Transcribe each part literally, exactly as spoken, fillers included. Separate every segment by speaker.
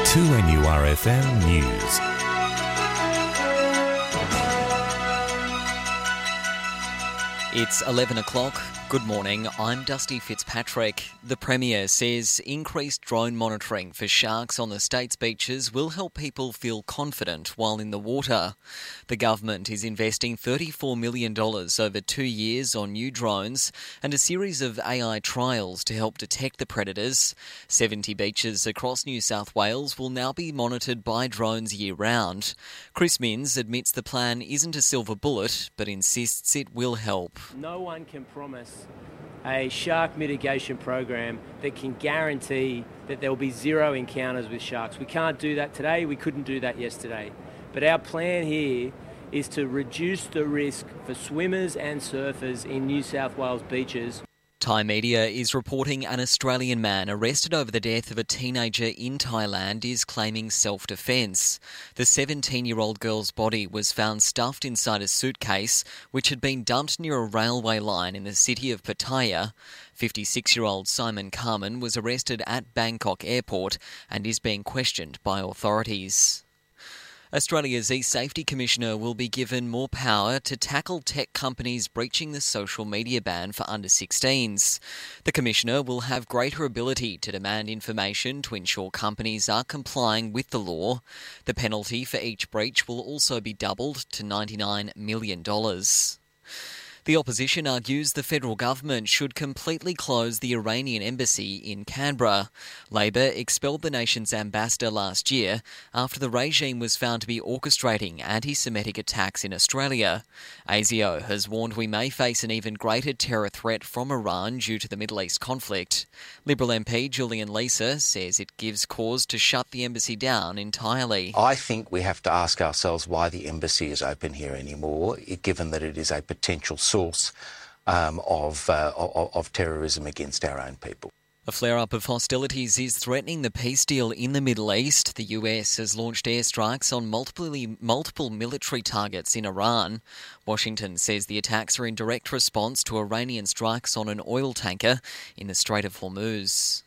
Speaker 1: two N U R F M News.
Speaker 2: It's eleven o'clock. Good morning, I'm Dusty Fitzpatrick. The Premier says increased drone monitoring for sharks on the state's beaches will help people feel confident while in the water. The government is investing thirty-four million dollars over two years on new drones and a series of A I trials to help detect the predators. seventy beaches across New South Wales will now be monitored by drones year-round. Chris Minns admits the plan isn't a silver bullet, but insists it will help.
Speaker 3: No one can promise a shark mitigation program that can guarantee that there will be zero encounters with sharks. We can't do that today, we couldn't do that yesterday. But our plan here is to reduce the risk for swimmers and surfers in New South Wales beaches.
Speaker 2: Thai media is reporting an Australian man arrested over the death of a teenager in Thailand is claiming self-defence. The seventeen-year-old girl's body was found stuffed inside a suitcase which had been dumped near a railway line in the city of Pattaya. fifty-six-year-old Simon Carmen was arrested at Bangkok Airport and is being questioned by authorities. Australia's eSafety Commissioner will be given more power to tackle tech companies breaching the social media ban for under sixteens. The Commissioner will have greater ability to demand information to ensure companies are complying with the law. The penalty for each breach will also be doubled to ninety-nine million dollars. The opposition argues the federal government should completely close the Iranian embassy in Canberra. Labor expelled the nation's ambassador last year after the regime was found to be orchestrating anti-Semitic attacks in Australia. A S I O has warned we may face an even greater terror threat from Iran due to the Middle East conflict. Liberal M P Julian Leeser says it gives cause to shut the embassy down entirely.
Speaker 4: I think we have to ask ourselves why the embassy is open here anymore, given that it is a potential source um, of, uh, of, of terrorism against our own people.
Speaker 2: A flare-up of hostilities is threatening the peace deal in the Middle East. The U S has launched airstrikes on multiple, multiple military targets in Iran. Washington says the attacks are in direct response to Iranian strikes on an oil tanker in the Strait of Hormuz.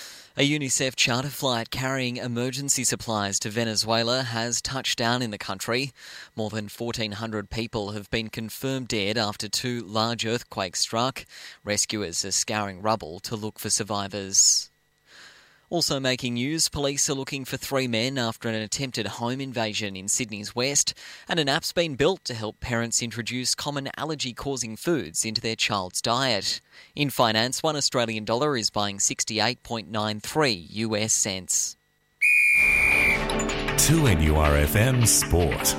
Speaker 2: A UNICEF charter flight carrying emergency supplies to Venezuela has touched down in the country. More than fourteen hundred people have been confirmed dead after two large earthquakes struck. Rescuers are scouring rubble to look for survivors. Also making news, police are looking for three men after an attempted home invasion in Sydney's west, and an app's been built to help parents introduce common allergy-causing foods into their child's diet. In finance, one Australian dollar is buying sixty-eight point nine three U S cents.
Speaker 1: two N U R F M Sport.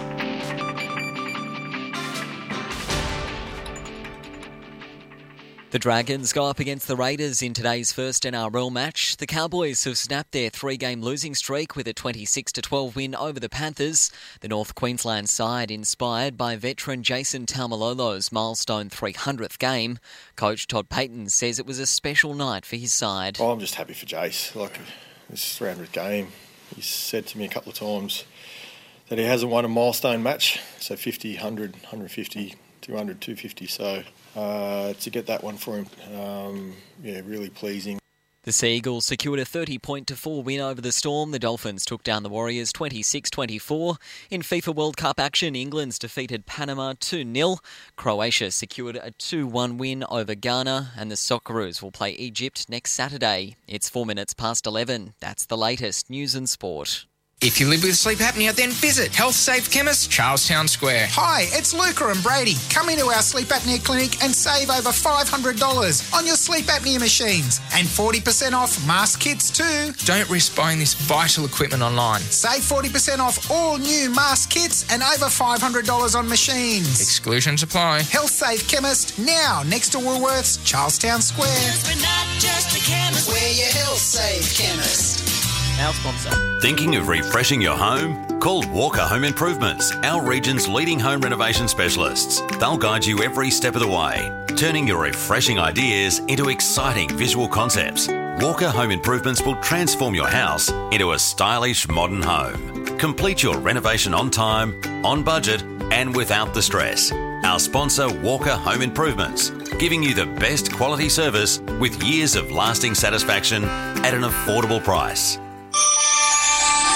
Speaker 2: The Dragons go up against the Raiders in today's first N R L match. The Cowboys have snapped their three-game losing streak with a twenty-six to twelve win over the Panthers. The North Queensland side inspired by veteran Jason Taumalolo's milestone three hundredth game. Coach Todd Payton says it was a special night for his side.
Speaker 5: Oh, I'm just happy for Jace. Like, this three hundredth game, he's said to me a couple of times that he hasn't won a milestone match. So fifty, one hundred, one fifty, two hundred, two fifty. So uh, to get that one for him, um, yeah, really pleasing.
Speaker 2: The Sea Eagles secured a thirty point to four win over the Storm. The Dolphins took down the Warriors twenty-six twenty-four. In FIFA World Cup action, England's defeated Panama two nil. Croatia secured a two one win over Ghana, and the Socceroos will play Egypt next Saturday. It's four minutes past eleven. That's the latest news and sport.
Speaker 6: If you live with sleep apnea, then visit Health Safe Chemist, Charlestown Square.
Speaker 7: Hi, it's Luca and Brady. Come into our sleep apnea clinic and save over five hundred dollars on your sleep apnea machines and forty percent off mask kits too.
Speaker 6: Don't risk buying this vital equipment online.
Speaker 7: Save forty percent off all new mask kits and over five hundred dollars on machines.
Speaker 6: Exclusions apply.
Speaker 7: Health Safe Chemist, now next to Woolworths, Charlestown Square.
Speaker 8: But not just a chemist.
Speaker 7: We're your Health Safe Chemist.
Speaker 2: Our sponsor.
Speaker 9: Thinking of refreshing your home? Call Walker Home Improvements, our region's leading home renovation specialists. They'll guide you every step of the way, turning your refreshing ideas into exciting visual concepts. Walker Home Improvements will transform your house into a stylish modern home. Complete your renovation on time, on budget, and without the stress. Our sponsor, Walker Home Improvements, giving you the best quality service with years of lasting satisfaction at an affordable price.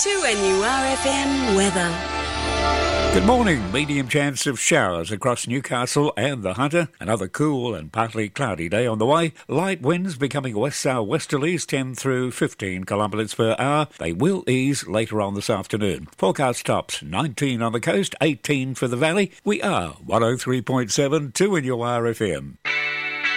Speaker 10: two N U R F M weather.
Speaker 11: Good morning. Medium chance of showers across Newcastle and the Hunter. Another cool and partly cloudy day on the way. Light winds becoming west-south-westerlies, ten through fifteen kilometres per hour. They will ease later on this afternoon. Forecast tops nineteen on the coast, eighteen for the valley. We are one oh three point seven two N U R F M.